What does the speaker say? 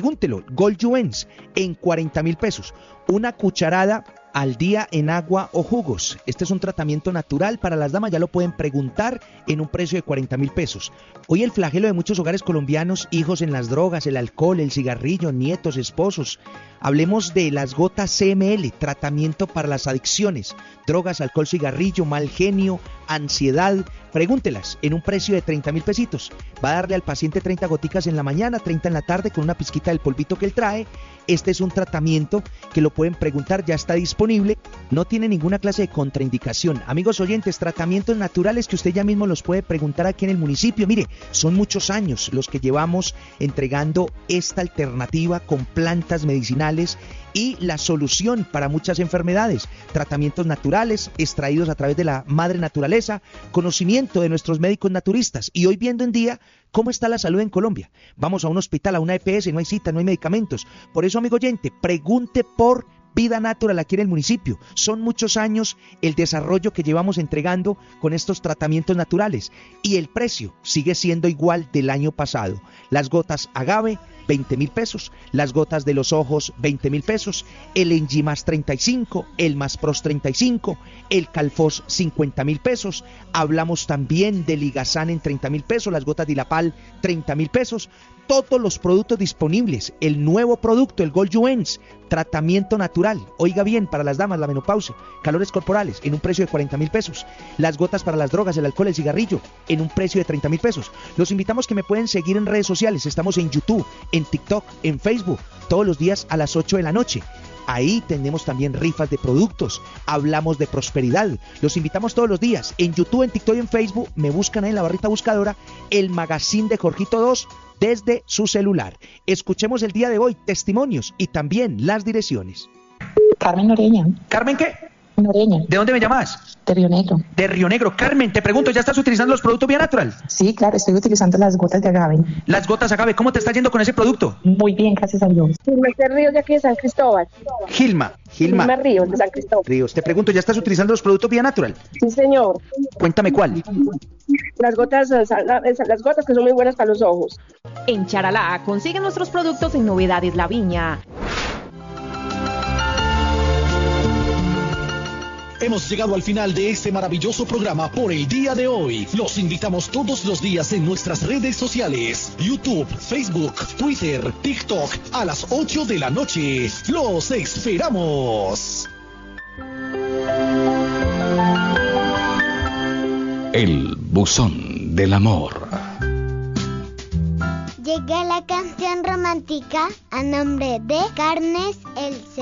Pregúntelo, Gold Juens en 40.000 pesos. Una cucharada al día en agua o jugos. Este es un tratamiento natural para las damas, ya lo pueden preguntar, en un precio de 40.000 pesos. Hoy el flagelo de muchos hogares colombianos, hijos en las drogas, el alcohol, el cigarrillo, nietos, esposos. Hablemos de las gotas CML, tratamiento para las adicciones, drogas, alcohol, cigarrillo, mal genio, ansiedad. Pregúntelas en un precio de 30.000 pesitos. Va a darle al paciente 30 goticas en la mañana, 30 en la tarde con una pizquita del polvito que él trae. Este es un tratamiento que lo pueden preguntar, ya está disponible, no tiene ninguna clase de contraindicación. Amigos oyentes, tratamientos naturales que usted ya mismo los puede preguntar aquí en el municipio. Mire, son muchos años los que llevamos entregando esta alternativa con plantas medicinales y la solución para muchas enfermedades. Tratamientos naturales extraídos a través de la madre naturaleza, conocimiento de nuestros médicos naturistas y hoy viendo en día cómo está la salud en Colombia. Vamos a un hospital, a una EPS, no hay cita, no hay medicamentos. Por eso, amigo oyente, pregunte por Vida Natural aquí en el municipio. Son muchos años el desarrollo que llevamos entregando con estos tratamientos naturales y el precio sigue siendo igual del año pasado. Las gotas agave, 20.000 pesos, las gotas de los ojos, 20.000 pesos, el Enzymas 35, el Maspros 35, el Calfos 50.000 pesos, hablamos también del Ligazán en 30.000 pesos, las gotas de Ilapal 30.000 pesos, todos los productos disponibles, el nuevo producto, el Gold Juens, tratamiento natural, oiga bien, para las damas, la menopausia, calores corporales, en un precio de 40.000 pesos, las gotas para las drogas, el alcohol, el cigarrillo, en un precio de 30.000 pesos. Los invitamos que me pueden seguir en redes sociales, estamos en YouTube, en TikTok, en Facebook, todos los días a las 8 de la noche. Ahí tenemos también rifas de productos, hablamos de prosperidad. Los invitamos todos los días. En YouTube, en TikTok y en Facebook me buscan ahí en la barrita buscadora el magazine de Jorgito 2 desde su celular. Escuchemos el día de hoy testimonios y también las direcciones. Carmen Noreña. ¿Carmen qué? Noreña. ¿De dónde me llamas? De Río Negro. De Río Negro. Carmen, te pregunto, ¿ya estás utilizando los productos Vía Natural? Sí, claro, estoy utilizando las gotas de agave. Las gotas agave, ¿cómo te está yendo con ese producto? Muy bien, gracias a Dios. Gilma Ríos de aquí de San Cristóbal. Gilma Ríos de San Cristóbal. Ríos, te pregunto, ¿ya estás utilizando los productos Vía Natural? Sí, señor. Cuéntame cuál. Las gotas que son muy buenas para los ojos. En Charalá consiguen nuestros productos en Novedades La Viña. Hemos llegado al final de este maravilloso programa por el día de hoy. Los invitamos todos los días en nuestras redes sociales: YouTube, Facebook, Twitter, TikTok, a las 8 de la noche. ¡Los esperamos! El buzón del amor. Llega la canción romántica a nombre de Carnes El